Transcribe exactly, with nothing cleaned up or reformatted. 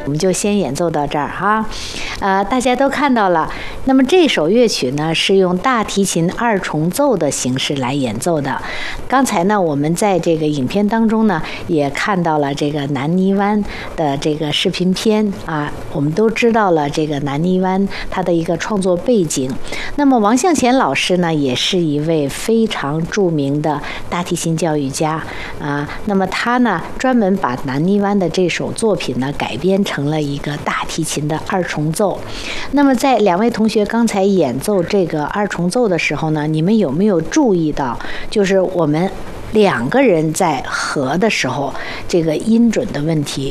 我们就先演奏到这儿哈。呃，大家都看到了，那么这首乐曲呢是用大提琴二重奏的形式来演奏的。刚才呢，我们在这个影片当中呢也看到了这个南泥湾的这个视频片啊，我们都知道了这个南泥湾它的一个创作背景。那么王向前老师呢，也是一位非常著名的大提琴教育家啊。那么他呢，专门把南泥湾的这首作品呢改编成了一个大提琴的二重奏。那么在两位同学刚才演奏这个二重奏的时候呢，你们有没有注意到，就是我们两个人在和的时候，这个音准的问题